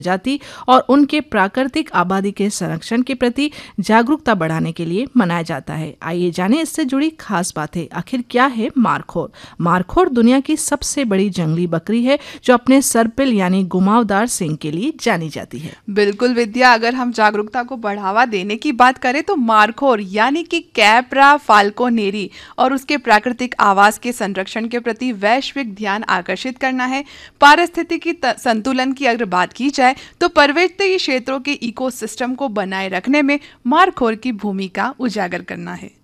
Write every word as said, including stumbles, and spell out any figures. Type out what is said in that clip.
जाति और उनके प्राकृतिक आबादी के संरक्षण के प्रति जागरूकता बढ़ाने के लिए मनाया जाता है। आइए जानें इससे जुड़ी खास बातें। आखिर क्या है मारखोर? मारखोर दुनिया की सबसे बड़ी जंगली बकरी है जो अपने सर्पिल यानी घुमावदार सींग के लिए जानी जाती है। बिल्कुल विद्या, अगर हम जागरूकता को बढ़ावा देने की बात करें तो मारखोर यानी कि कैप्रा फाल्कोनेरी और उसके प्राकृतिक आवास के संरक्षण के प्रति वैश्विक ध्यान आकर्षित करना है। पारिस्थितिकी संतुलन की अगर बात की जाए तो पर्वतीय क्षेत्रों के इकोसिस्टम को बनाए रखने में मारखोर की भूमिका उजागर करना है।